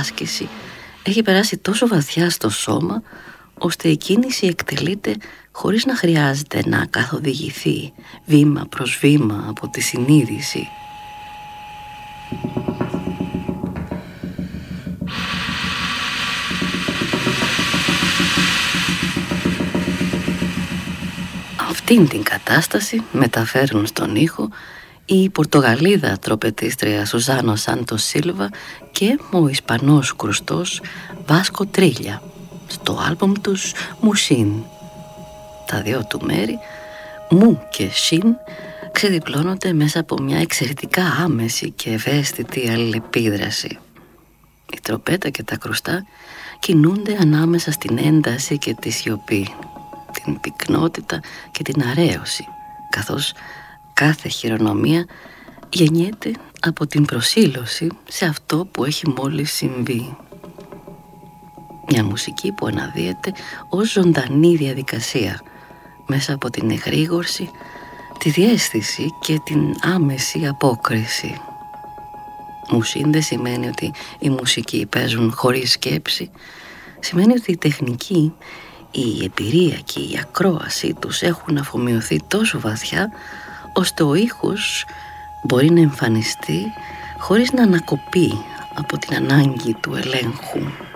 άσκηση έχει περάσει τόσο βαθιά στο σώμα, ώστε η κίνηση εκτελείται χωρίς να χρειάζεται να καθοδηγηθεί βήμα προς βήμα από τη συνείδηση. Αυτήν την κατάσταση μεταφέρουν στον ήχο η Πορτογαλίδα τροπετίστρια Σουζάνο Σάντος Σίλβα και ο Ισπανός κρουστός Βάσκο Τρίλια στο άλμπομ τους Μουσίν. Τα δύο του μέρη, Μου και Σιν, ξεδιπλώνονται μέσα από μια εξαιρετικά άμεση και ευαίσθητη αλληλεπίδραση. Η τροπέτα και τα κρουστά κινούνται ανάμεσα στην ένταση και τη σιωπή, την πυκνότητα και την αρέωση, καθώς κάθε χειρονομία γεννιέται από την προσήλωση σε αυτό που έχει μόλις συμβεί. Μια μουσική που αναδύεται ως ζωντανή διαδικασία μέσα από την εγρήγορση, τη διαίσθηση και την άμεση απόκριση. Μουσίν δεν σημαίνει ότι οι μουσικοί παίζουν χωρίς σκέψη. Σημαίνει ότι η τεχνική, η εμπειρία και η ακρόαση τους έχουν αφομοιωθεί τόσο βαθιά, ώστε ο ήχος μπορεί να εμφανιστεί χωρίς να ανακοπεί από την ανάγκη του ελέγχου.